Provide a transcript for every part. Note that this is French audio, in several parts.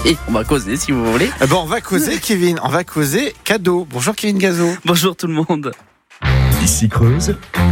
Et on va causer si vous voulez. Bon, on va causer Kevin, on va causer cadeau. Bonjour Kevin Gazo. Bonjour tout le monde. Ici Creuse.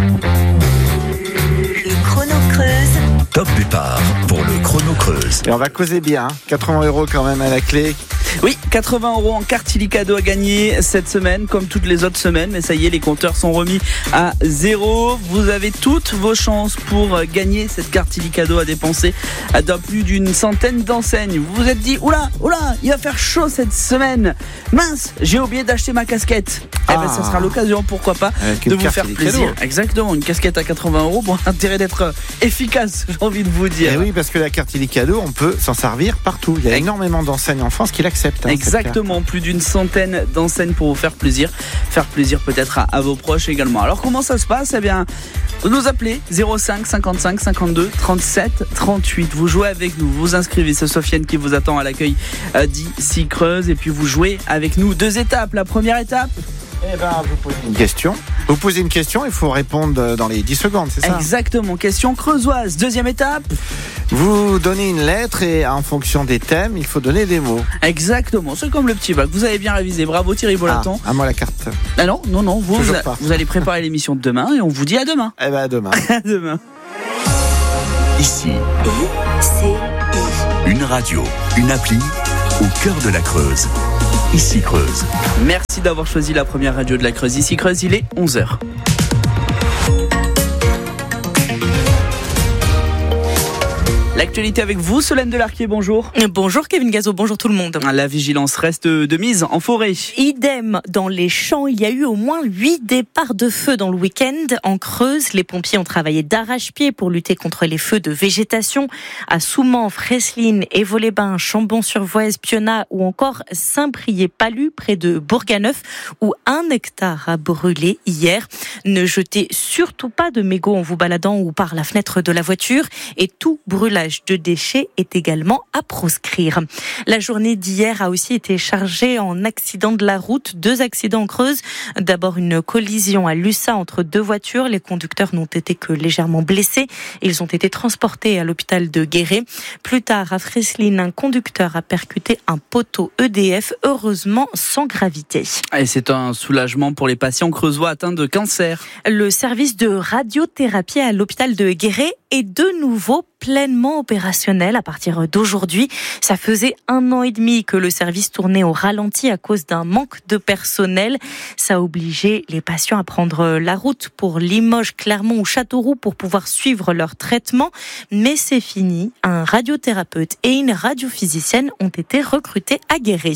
Le chrono Creuse. Top départ pour le chrono Creuse. Et on va causer bien, 80 € quand même à la clé. Oui, 80 € en carte Illicadeau à gagner cette semaine, comme toutes les autres semaines. Mais ça y est, les compteurs sont remis à 0. Vous avez toutes vos chances pour gagner cette carte Illicadeau à dépenser dans plus d'une centaine d'enseignes. Vous vous êtes dit, oula, il va faire chaud cette semaine. Mince, j'ai oublié d'acheter ma casquette. Eh ben, ça sera l'occasion, pourquoi pas, de vous faire plaisir. Exactement, une casquette à 80 €. Bon, intérêt d'être efficace, j'ai envie de vous dire. Et oui, parce que la carte Illicadeau, on peut s'en servir partout. Il y a énormément d'enseignes en France qui l'acceptent. Exactement, plus d'une centaine d'enseignes pour vous faire plaisir peut-être à vos proches également. Alors comment ça se passe ? Eh bien, vous nous appelez 05 55 52 37 38. Vous jouez avec nous, vous inscrivez, c'est Sofiane qui vous attend à l'accueil d'Ici Creuse, et puis vous jouez avec nous. 2 étapes. La première étape, vous posez une question. Vous posez une question, il faut répondre dans les 10 secondes, c'est ça ? Exactement, question creusoise. Deuxième étape, vous donnez une lettre et en fonction des thèmes, il faut donner des mots. Exactement, c'est comme le petit bac. Vous avez bien révisé, bravo Thierry Bolaton. À moi la carte. Ah non, vous allez préparer l'émission de demain et on vous dit à demain. À demain. À demain. Ici, une radio, une appli au cœur de la Creuse. Ici Creuse. Merci d'avoir choisi la première radio de la Creuse. Ici Creuse, il est 11h. L'actualité avec vous, Solène Delarquier, bonjour. Bonjour Kevin Gazo, bonjour tout le monde. La vigilance reste de mise en forêt. Idem, dans les champs, il y a eu au moins 8 départs de feu dans le week-end. En Creuse, les pompiers ont travaillé d'arrache-pied pour lutter contre les feux de végétation. À Souman, Fresline, Évaux-les-Bains, Chambon-sur-Voise, Pionnat ou encore Saint-Priest-Palu, près de Bourganeuf, où 1 hectare a brûlé hier. Ne jetez surtout pas de mégots en vous baladant ou par la fenêtre de la voiture, et tout brûlage de déchets est également à proscrire. La journée d'hier a aussi été chargée en accidents de la route. 2 accidents en Creuse. D'abord une collision à Lussat entre 2 voitures. Les conducteurs n'ont été que légèrement blessés. Ils ont été transportés à l'hôpital de Guéret. Plus tard, à Fresline, un conducteur a percuté un poteau EDF, heureusement sans gravité. Et c'est un soulagement pour les patients creusois atteints de cancer. Le service de radiothérapie à l'hôpital de Guéret est de nouveau pleinement opérationnel à partir d'aujourd'hui. Ça faisait 1 an et demi que le service tournait au ralenti à cause d'un manque de personnel. Ça a obligé les patients à prendre la route pour Limoges, Clermont ou Châteauroux pour pouvoir suivre leur traitement. Mais c'est fini. Un radiothérapeute et une radiophysicienne ont été recrutés à Guéret.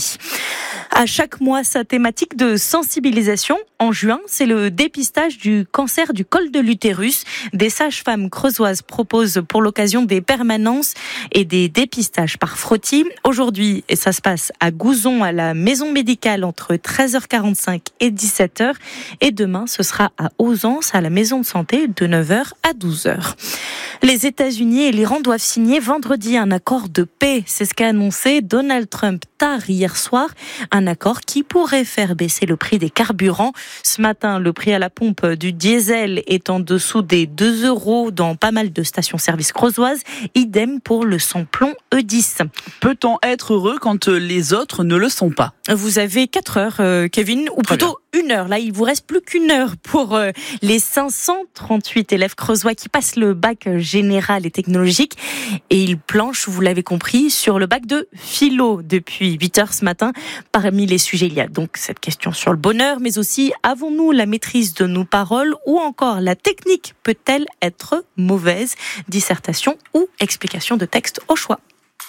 À chaque mois, sa thématique de sensibilisation. En juin, c'est le dépistage du cancer du col de l'utérus. Des sages-femmes creusoises proposent pour l'occasion des permanences et des dépistages par frottis. Aujourd'hui, ça se passe à Gouzon, à la maison médicale, entre 13h45 et 17h. Et demain, ce sera à Ausence, à la maison de santé, de 9h à 12h. Les États-Unis et l'Iran doivent signer vendredi un accord de paix. C'est ce qu'a annoncé Donald Trump tard hier soir. Un accord qui pourrait faire baisser le prix des carburants. Ce matin, le prix à la pompe du diesel est en dessous des 2 € dans pas mal de stations-service creusoises. Idem pour le samplon E10. Peut-on être heureux quand les autres ne le sont pas ? Vous avez 4 heures, Kevin, ou plutôt 1 heure. Là, il vous reste plus qu'1 heure pour les 538 élèves creusois qui passent le bac général et technologique. Et ils planchent, vous l'avez compris, sur le bac de philo depuis 8 heures ce matin. Parmi les sujets, il y a donc cette question sur le bonheur, mais aussi avons-nous la maîtrise de nos paroles ou encore la technique peut-elle être mauvaise ? Dissertation ou explication de texte au choix.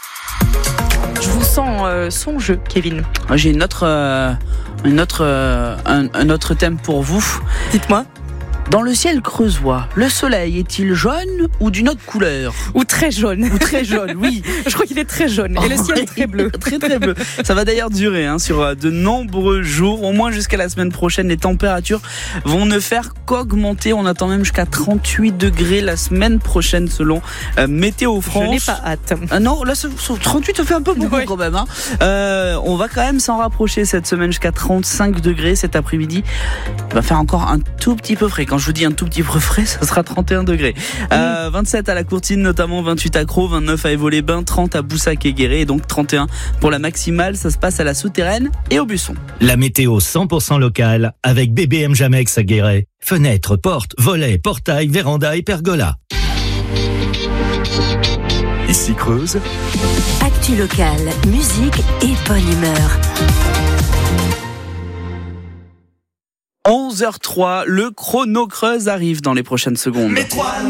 Je vous sens songeux, Kevin. J'ai un autre thème pour vous. Dites-moi. Dans le ciel creusois, le soleil est-il jaune ou d'une autre couleur ? Ou très jaune. Ou très jaune, oui. Je crois qu'il est très jaune. Et le ciel est très bleu. Très très bleu. Ça va d'ailleurs durer sur de nombreux jours, au moins jusqu'à la semaine prochaine. Les températures vont ne faire qu'augmenter. On attend même jusqu'à 38 degrés la semaine prochaine selon Météo France. Je n'ai pas hâte. Non, là 38 ça fait un peu beaucoup quand même. On va quand même s'en rapprocher cette semaine jusqu'à 35 degrés cet après-midi. Il va faire encore un tout petit peu frais. Quand je vous dis un tout petit peu frais, ça sera 31 degrés. 27 à la Courtine notamment, 28 à Crau, 29 à Évaux-les-Bains, 30 à Boussac et Guéret et donc 31 pour la maximale. Ça se passe à la Souterraine et au Busson. La météo 100% locale avec BBM Jamex à Guéret. Fenêtres, portes, volets, portails, vérandas et pergolas. Ici Creuse. Actu locale, musique et bonne humeur. 11h03, le chrono Creuse arrive dans les prochaines secondes.